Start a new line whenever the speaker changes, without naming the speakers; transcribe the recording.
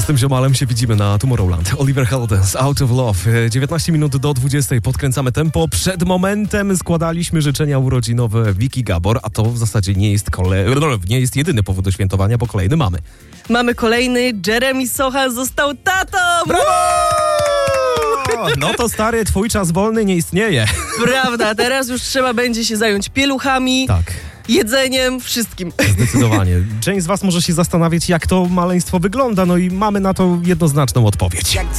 tym ziomalem się widzimy na Tomorrowland. Oliver Heldens, Out of Love. 19 minut do 20. Podkręcamy tempo. Przed momentem składaliśmy życzenia urodzinowe Wiki Gabor, a to w zasadzie nie jest jedyny powód do świętowania, bo kolejny mamy.
Mamy kolejny. Jeremy Socha został tatą!
Brawo! No to stary, twój czas wolny nie istnieje.
Prawda, teraz już trzeba będzie się zająć pieluchami,
Tak.
jedzeniem, wszystkim.
Zdecydowanie. Część z was może się zastanawiać, jak to maleństwo wygląda, no i mamy na to jednoznaczną odpowiedź.